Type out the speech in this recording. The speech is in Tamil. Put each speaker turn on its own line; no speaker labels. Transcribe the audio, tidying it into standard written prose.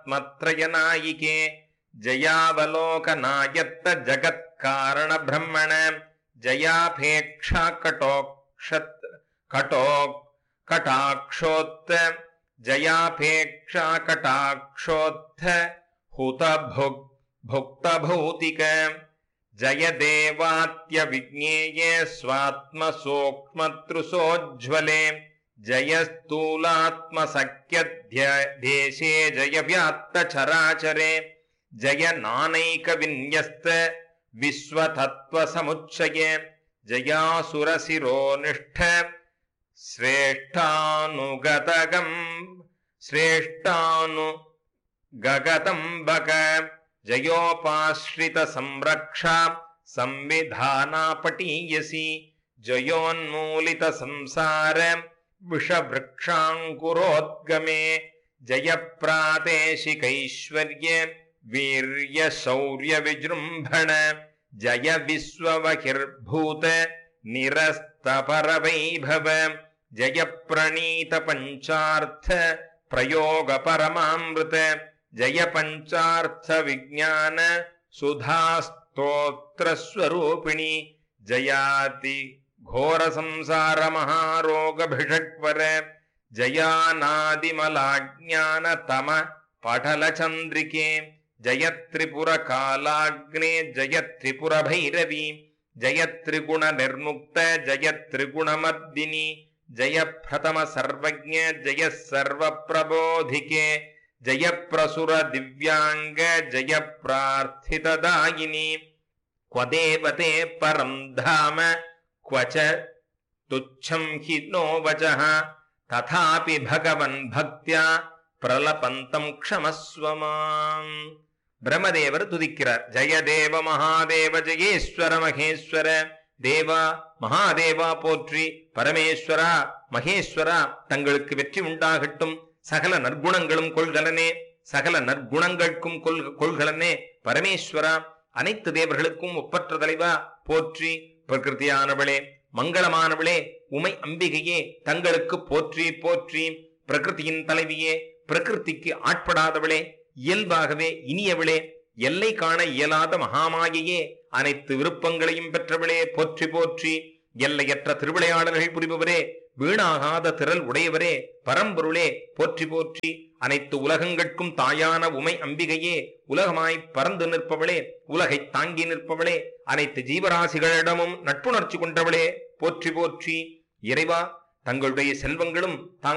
மத்ரயநாயிகே ஜயாவலோகநாயத்த ஜகத்காரண பிரம்மண ஜயாபேக்ஷா கட்டாக்ஷோத்த ஜயாபேக்ஷா கட்டாக்ஷோத்த ஹுத புக்த பௌதிக ஜய தேவாத்ய விஜ்ஞேயே ஸ்வாத்ம சூக்ஷ்மத்ருசோஜ்வலே ஜய ஸ்தூலாத்ம சக்யத்ய தேசே ஜய வியாப்த சராச்சரே ஜய நானைக விந்யஸ்த விஸ்வதத்வ சமுச்சயே ஜயாசுரசிரோ நிஷ்ட ஸ்ரேஷ்டானுகதம்பக ஜயோபாஸ்ரித சம்ரக்ஷா சம்விதானாபட்டீயசி ஜயோன்மூலித சம்சார விஷவ்ருக்ஷாங்குரோத்கமே ஜய பிராதேசிகைஸ்வர்ய வீர்ய சௌர்ய விஜೃಂಭண ஜய விஸ்வவகிர்பூத நிரஸ்தபரவைபவ ஜய பிரணீத பஞ்சார்த்த பிரயோக பரமாமிருத ஜய பஞ்சார்த்த விஜ்ஞான சுதாஸ்தோத்திர ஸ்வரூபிணி ஜயாதி घोर संसार महारोग भिषक्वर जयानादिमलाज्ञान तम पटल चंद्रिके जय त्रिपुर कालाग्ने जय त्रिपुर भैरवी जय त्रिगुण निर्मुक्त जय त्रिगुण मर्दिनी जय प्रथम सर्वज्ञ जय सर्व प्रबोधिके जय प्रसुर दिव्यांग जय प्रार्थित दायिनी क्वदेवते परम धाम क्वच तुच्छं हि नो वचः तथापि भगवन् भक्त्या प्रलपन्तं क्षमस्व माम् பிரம்மதேவர் துதிக்கிறார். ஜெயதேவ மகாதேவ ஜெயேஸ்வர மகேஸ்வர தேவா மகாதேவா போற்றி, பரமேஸ்வரா மகேஸ்வரா தங்களுக்கு வெற்றி உண்டாகட்டும், சகல நற்குணங்களும் கொள்கலனே, சகல நற்குணங்களுக்கும் கொள்கலனே பரமேஸ்வரா, அனைத்து தேவர்களுக்கும் ஒப்பற்ற தலைவா போற்றி, பிரகிருதியானவளே மங்களமானவளே உமை அம்பிகையே தங்களுக்கு போற்றி போற்றி, பிரகிருதியின் தலைவியே பிரகிருதிக்கு ஆட்படாதவளே இயல்பாகவே இனியவளே எல்லை காண இயலாத மகாமாயையே அனைத்து விருப்பங்களையும் பெற்றவளே போற்றி போற்றி, எல்லையற்ற திருவிளையாடல்கள் புரிபவரே வீணாகாத திரள் உடையவரே பரம்பொருளே போற்றி போற்றி, அனைத்து உலகங்களுக்கும் தாயான உமை அம்பிகையே உலகமாய் பறந்து நிற்பவளே உலகை தாங்கி நிற்பவளே அனைத்து ஜீவராசிகளிடமும் நட்புணர்ச்சி கொண்டவளே போற்றி போற்றி. இறைவா தங்களுடைய செல்வங்களும்